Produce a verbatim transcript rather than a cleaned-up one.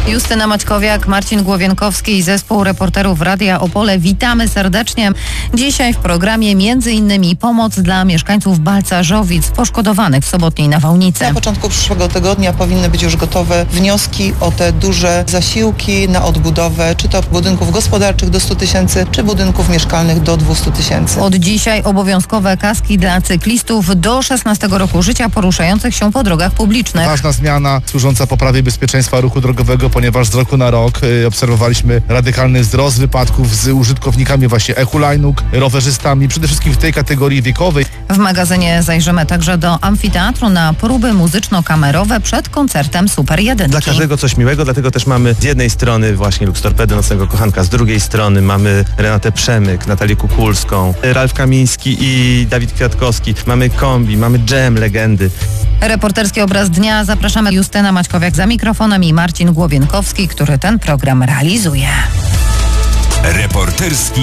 Justyna Maćkowiak, Marcin Głowienkowski i zespół reporterów Radia Opole. Witamy serdecznie. Dzisiaj w programie między innymi pomoc dla mieszkańców Balcarzowic poszkodowanych w sobotniej nawałnicy. Na początku przyszłego tygodnia powinny być już gotowe wnioski o te duże zasiłki na odbudowę, czy to budynków gospodarczych do stu tysięcy, czy budynków mieszkalnych do dwustu tysięcy. Od dzisiaj obowiązkowe kaski dla cyklistów do szesnastego roku życia poruszających się po drogach publicznych. Ważna zmiana służąca poprawie bezpieczeństwa ruchu drogowego, ponieważ z roku na rok y, obserwowaliśmy radykalny wzrost wypadków z użytkownikami właśnie e-hulajnóg, rowerzystami, przede wszystkim w tej kategorii wiekowej. W magazynie zajrzymy także do amfiteatru na próby muzyczno-kamerowe przed koncertem Super Jedynki. Dla każdego coś miłego, dlatego też mamy z jednej strony właśnie Lux Torpedy, Nocnego Kochanka, z drugiej strony mamy Renatę Przemyk, Natalię Kukulską, Ralf Kamiński i Dawid Kwiatkowski, mamy kombi, mamy dżem, legendy. Reporterski obraz dnia. Zapraszamy. Justyna Maćkowiak za mikrofonem i Marcin Głowienkowski, który ten program realizuje. Reporterski